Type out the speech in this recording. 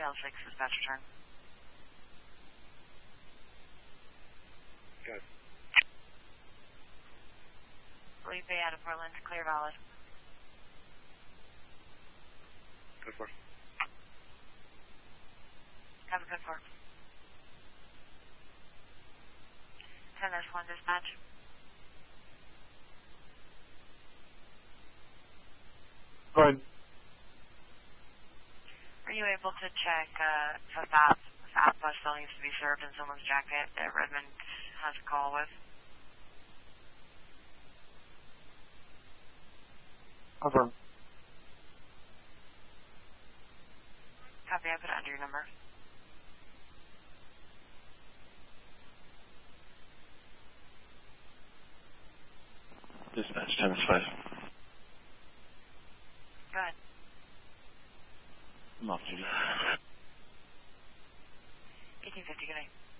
L6 dispatch return. Good. Felipe out of Portland, clear valid. Good for. Have a good work. 10-1 dispatch. Go ahead. Are you able to check if a fast bus still needs to be served in someone's jacket that Redmond has a call with? Confirm. Copy, I put it under your number. Dispatch 10-5. Go ahead. I'm off duty. 1850, good night.